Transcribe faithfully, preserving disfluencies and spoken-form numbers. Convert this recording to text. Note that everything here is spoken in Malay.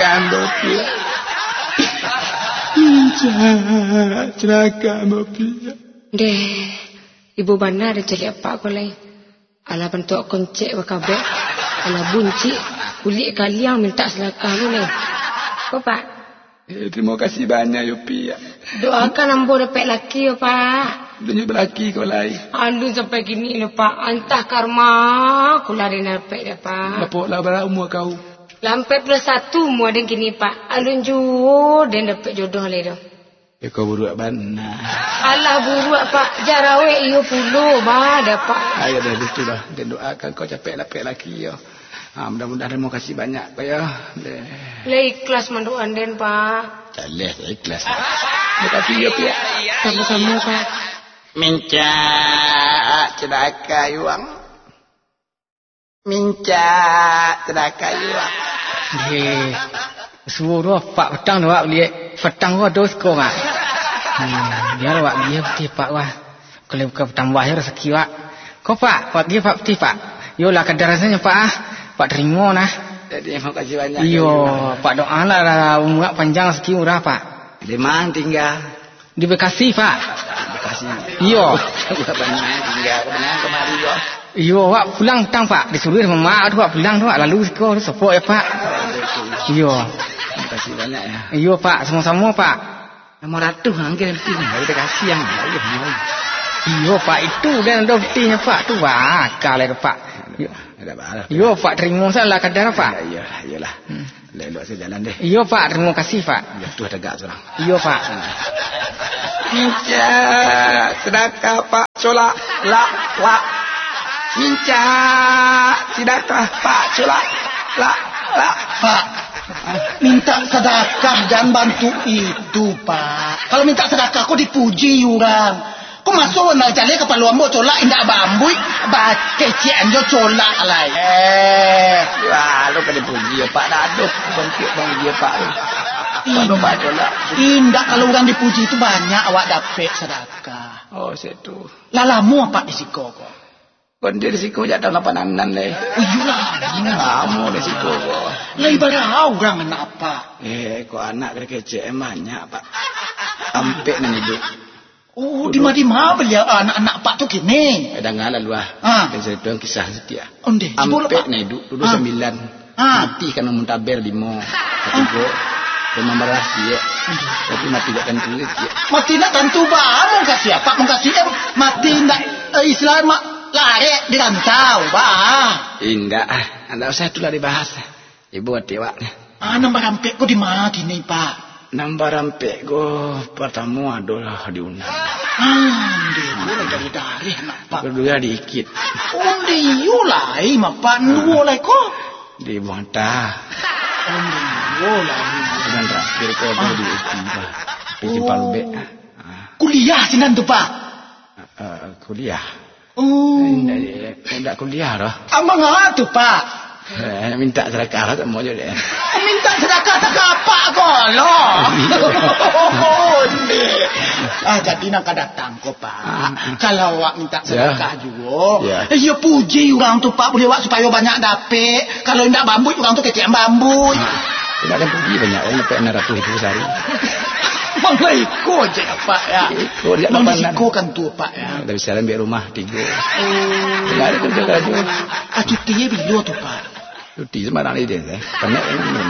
Cambio pia. Minca celaka mo pia. Deh, ibu benar dia cari apa kau lain. Ala bentuk koncek wakabe. Ala bunci kulit kaliang minta selakah lu lain. Kau pak? Eh, terima kasih banyak yo pia. Doakan ambo dapat laki yo pak. Dunyo berlaki kau lain. Aduh sampai gini lo pak. Antah karma aku lari dapat dah pak. Lapor lah berapa umur kau? Lampai plus satu umur dan kini pak. Alun juo dan dapat jodoh le dah. Ya kau buruak benar. Alah buruak pak. Jarawe iyo puluh bah dapat. Ayo dah itu dah. Dan doakan kau capek lapik laki yo. Ha, mudah-mudahan terima kasih banyak kau ya. Le ikhlas manduan den pak. Caleh saya ikhlas. Terima kasih ya pia. Sama-sama pak. Minca cedaka yuang. Minca cedaka yuang. Hei, suruh pak petang doa dia petang gua dos kau ngah. Hmm, dia awak dia peti pak wah. Kalau bukan petang wah rezeki wak. Kau pak, pak dia pak peti pak. Yo lah kadar rasanya pak ah. Pak terima nah. Jadi terima kasih banyak. Iyo, pak doa lah umur panjang rezeki murah pak. Di mana tinggal? Di Bekasi pak. Bekasi. Iyo. Bukan banyak tinggal benar kemari yo. Iyo, wak pulang tang pak. Disuruh sama mak tu wak pulang tu wak lalu sekolah tu sopok ya pak. Iyo. Terima kasih banyak ya. Iyo pak, sama-sama pak. Nama ratu angin mesti ni. Kita kasih yang ayuh mau. Iyo pak itu dan ada buktinya pak tu wak kalau tu pak. Ada balas. Iyo pak terima salah kadar pak. Ya, iyalah. Hmm. Lelok saya jalan deh. Iyo pak, terima kasih pak. Ya tu ada gak seorang. Iyo pak. Minca sedekah pak solak la la. Minca sedekah pak solak la la. Pak, minta sedekah dan bantu itu pak. Kalau minta sedekah kau dipuji orang. Kau masuk nak jalan ke palu ambo colak indak bambui, baca cian jo colak lai. Eh, wah, lu kan dipuji ya Pak Daduh, bentuk bang dia Pak. Kalau Pak colak. Indak kalau orang dipuji itu banyak awak dapat sedekah. Oh, situ. Lalamu apa di siko kau? Kon dia di siko jatuh lapanan le. Iyalah, kamu di siko kau. Lai barang orang anak apa? Eh, kau anak kecil banyak Pak. Sampai nan hidup. Oh, di mana beliau anak-anak pak tu kini? Ada ngalah luah. Ah. Dan cerita kisah setia. Onde, Ampe na hidup dulu ah. sembilan. Ah. Mati karena muntaber lima. Ketiga. Rumah merah dia. Tapi mati tak tentu dia. Mati nak tentu bah, mau kasih apa? Mau kasih eh, mati nak eh, Islam mak lari di rantau bah. Indah. Anda usah tu lah dibahas. Ibu hati wak. Ah, nombor rampek kau di mana kini pak? Nambah rampek go pertama adalah di Unan. Ah, dia boleh dari dari nak pak. Kedua dikit. Oh, dia lai mak pak dua lai ko. Di Bantah. Oh, dia lai. Dan terakhir ko ah. Di Ukiba. Di Palbe. Kuliah sinan tu pak. Uh, kuliah. Oh. Tidak kuliah dah. Amang apa tu pak? Eh, minta sedekah lah tak mau je dia. Minta sedekah tak apa kau loh. Ah, jadi nak datang kau pak. Kalau awak minta sedekah juga, ya puji orang tu pak boleh awak supaya banyak dapat. Kalau tidak bambu orang tu kecil bambu. Tidak ada puji banyak orang dapat enam ratus ribu sehari. Manglah ikut je pak ya. Ikut dia apa nak? Kan tu pak ya. Dari salam biar rumah tiga. Tidak ada kerja kerja. Ah, cuti bila tu pak? Cuti sembarang ni dia. Banyak